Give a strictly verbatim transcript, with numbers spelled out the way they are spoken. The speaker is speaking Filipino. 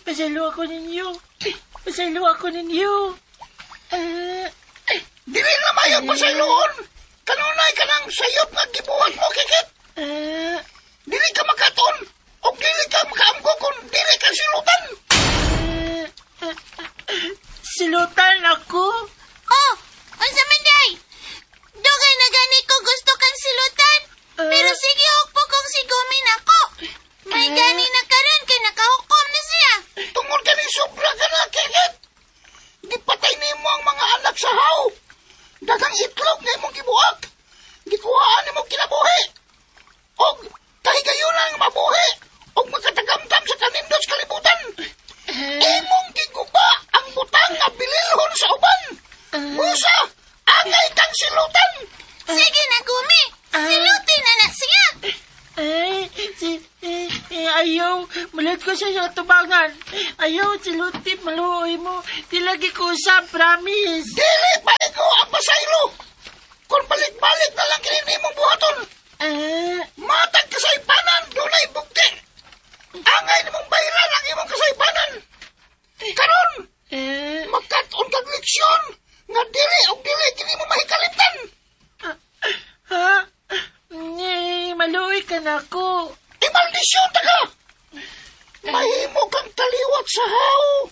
Pasalo ako ninyo. Pasalo ako ninyo. Uh, Dili na mayang pasayloon. Kanunay ka ng sayop nga gibuhat mo, Kikit. uh, Dili ka makaton. O dili ka makaamgo kung dili ka silutan. uh, uh, silutan ako? Oh, unsa man day? Dugay na gani ko gusto kang silutan. Uh, Pero sige hukpo kung sigumin ako. May gani na karon kay nakahukom na siya. Tungod ka ni sobra ka na, Kikit. Gipatay nimo ang mga anak sa haw. Dagang itlog na imong gibuhat. Gikuhaan nimo kinabuhi. Og kahigayunan nga mabuhi. Og magkatagamtam sa kanindot sa kalibutan. Imong giguba ang butang nga bililhon sa uban. Musa, angay kang silutan. Sige na, Gumi. Silutin na na siya. Ay, si, eh, eh, ayaw. Malit ko siya sa tubangan. Ayaw, silutin, maluoy mo. Di lagi ko usap, promise. Dili pa ikaw ang pasaylo. Kung balik-balik na lang kinin imong buhaton. Uh, Matag kasaypanan, dunay bugti. Angay nimong bayran ang imong kasaypanan. Karon, uh, magkat-on kag leksyon nga dili og dili kini mo mahikalimtan. ha? Eh, maluoy ka na ako. Imaldisyon ta ka. Mahimo kang taliwat sa haw.